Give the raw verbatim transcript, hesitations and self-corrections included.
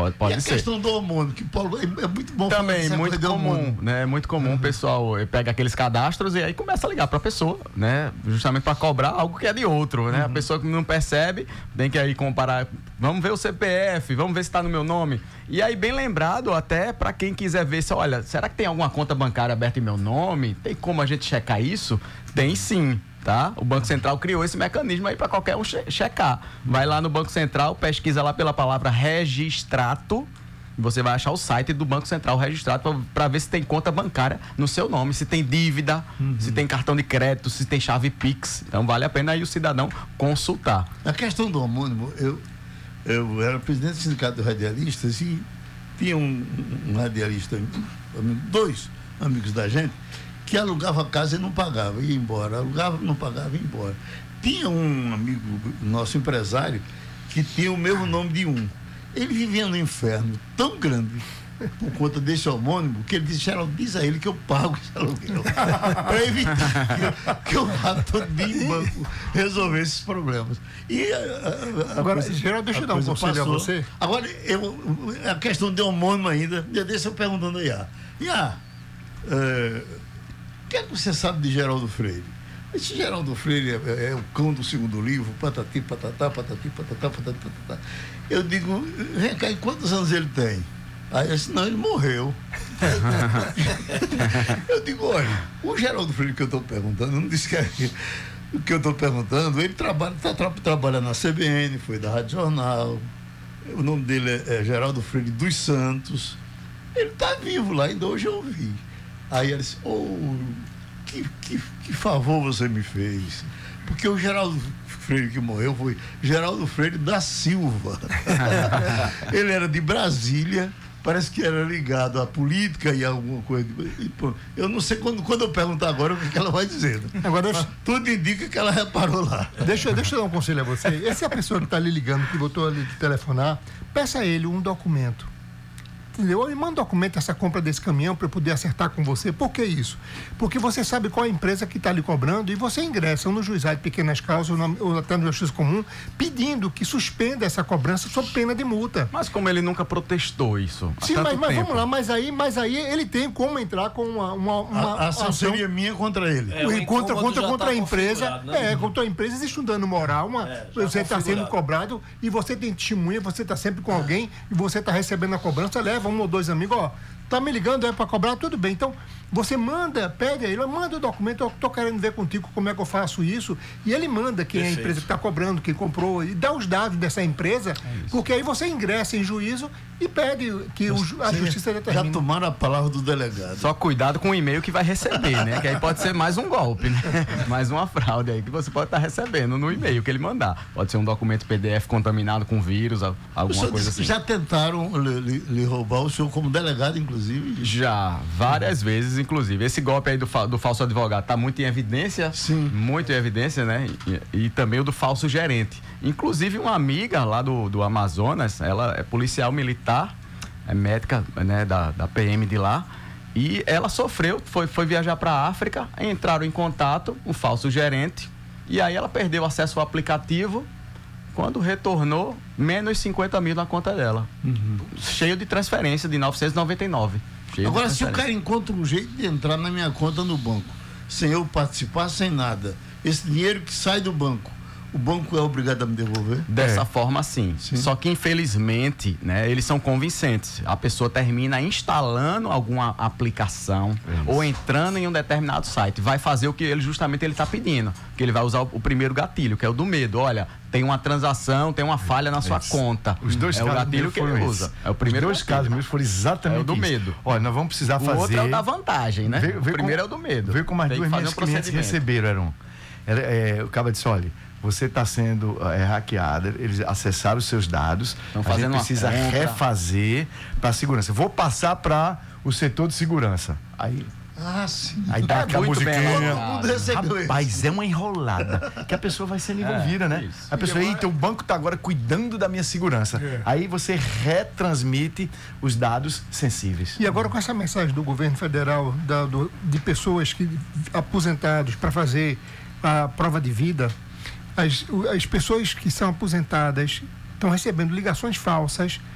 Pode, pode e a ser. A questão do homônimo, que Paulo, é, é muito bom também, muito comum, né? É muito comum, uhum. O pessoal pega aqueles cadastros e aí começa a ligar para a pessoa, né? Justamente para cobrar algo que é de outro, né? Uhum. A pessoa que não percebe, tem que aí comparar, vamos ver o C P F, vamos ver se está no meu nome. E aí, bem lembrado, até para quem quiser ver se, olha, será que tem alguma conta bancária aberta em meu nome? Tem como a gente checar isso? Tem sim. Tá? O Banco Central criou esse mecanismo aí para qualquer um che- checar. Vai lá no Banco Central, pesquisa lá pela palavra registrato, você vai achar o site do Banco Central registrado para ver se tem conta bancária no seu nome, se tem dívida, uhum. se tem cartão de crédito, se tem chave Pix. Então vale a pena aí o cidadão consultar. A questão do homônimo, eu, eu era presidente do Sindicato de Radialistas e tinha um, um radialista, dois amigos da gente, que alugava a casa e não pagava, ia embora. Alugava, não pagava, ia embora. Tinha um amigo, nosso empresário, que tinha o mesmo nome de um. Ele vivia no inferno tão grande, por conta desse homônimo, que ele disse, Geraldo, diz a ele que eu pago esse aluguel. Para evitar que, que eu vá todo dia em banco resolver esses problemas. E a, a, a Agora, coisa, Geraldo, deixa eu dar um conselho passou. a você. Agora, eu, a questão de homônimo ainda, dia desse eu perguntando a Iá. Iá, é, o que é que você sabe de Geraldo Freire? Esse Geraldo Freire é, é o cão do segundo livro, patati, patatá, patati, patatá, patati, patatá. Eu digo, vem cá, e quantos anos ele tem? Aí eu disse, não, ele morreu. Eu digo, olha, o Geraldo Freire que eu estou perguntando, eu não disse que é o que eu estou perguntando, ele trabalha, tá, tra, trabalha na C B N, foi da Rádio Jornal, o nome dele é, é Geraldo Freire dos Santos, ele está vivo lá, ainda hoje eu ouvi. Aí ele disse, oh, que, que, que favor você me fez. Porque o Geraldo Freire que morreu foi Geraldo Freire da Silva. Ele era de Brasília, parece que era ligado à política e a alguma coisa. E, pô, eu não sei quando, quando eu perguntar agora o que, que ela vai dizer. Né? Agora, deixa... Tudo indica que ela reparou lá. Deixa, deixa eu dar um conselho a você. Essa pessoa que está ali ligando, que voltou ali de telefonar, peça a ele um documento. Entendeu? Me manda um documento essa compra desse caminhão para eu poder acertar com você. Por que isso? Porque você sabe qual é a empresa que está lhe cobrando e você ingressa no juizado de pequenas causas ou, na, ou até no Justiça Comum pedindo que suspenda essa cobrança sob pena de multa. Mas como ele nunca protestou isso? Sim, mas, mas vamos lá, mas aí, mas aí ele tem como entrar com uma, uma, uma a, a ação seria minha contra ele. É, o contra contra, contra tá a empresa. Né? É, contra a empresa existe um dano moral. Uma, é, você está sendo cobrado e você tem testemunha, você está sempre com alguém e você está recebendo a cobrança, leva um ou dois amigos, ó, tá me ligando é para cobrar, tudo bem. Então, você manda, pede a ele, manda o documento, eu tô querendo ver contigo como é que eu faço isso, e ele manda quem Perfeito. é a empresa que está cobrando, quem comprou, e dá os dados dessa empresa, é porque aí você ingressa em juízo e pede que o, a justiça determine. Já tomaram a palavra do delegado. Só cuidado com o e-mail que vai receber, né? Que aí pode ser mais um golpe, né? Mais uma fraude aí que você pode estar tá recebendo no e-mail que ele mandar. Pode ser um documento P D F contaminado com vírus, alguma coisa assim. Já tentaram lhe, lhe, lhe roubar o senhor como delegado, inclusive? Já, várias vezes, inclusive. Esse golpe aí do, fa- do falso advogado está muito em evidência. Sim. Muito em evidência, né? E, e também o do falso gerente. Inclusive, uma amiga lá do, do Amazonas, ela é policial militar, é médica, né, da, da P M de lá, e ela sofreu, foi, foi viajar para a África, entraram em contato, um falso gerente, e aí ela perdeu acesso ao aplicativo. Quando retornou, menos cinquenta mil na conta dela. Uhum. Cheio de transferência de novecentos e noventa e nove. Agora, se o cara encontra um jeito de entrar na minha conta no banco, sem eu participar, sem nada, esse dinheiro que sai do banco, o banco é obrigado a me devolver? Dessa é. forma, sim. sim. Só que, infelizmente, né, eles são convincentes. A pessoa termina instalando alguma aplicação Isso. ou entrando em um determinado site. Vai fazer o que ele justamente ele está pedindo. Que ele vai usar o, o primeiro gatilho, que é o do medo. Olha, tem uma transação, tem uma falha na sua Isso. conta. Os dois é o gatilho que ele usa. É o primeiro Os dois gatilho. casos mesmo foram exatamente é o do isso. medo. Olha, nós vamos precisar o fazer... O outro é o da vantagem, né? Veio, veio o primeiro com, é o do medo. Veio com mais tem duas minhas um clientes que receberam, eram... Era, é, o cara disse, olha, você está sendo é, hackeado, eles acessaram os seus dados, Estão a fazendo gente precisa refazer para a segurança. Vou passar para o setor de segurança. Aí... Ah, sim. Aí dá é aquela musiquinha. Todo mundo recebeu Rapaz, isso. é uma enrolada que a pessoa vai sendo envolvida, é, né? Isso. A pessoa, eita, o banco está agora cuidando da minha segurança. É. Aí você retransmite os dados sensíveis. E agora com essa mensagem do governo federal da, do, de pessoas que aposentados para fazer a prova de vida, as, as pessoas que são aposentadas estão recebendo ligações falsas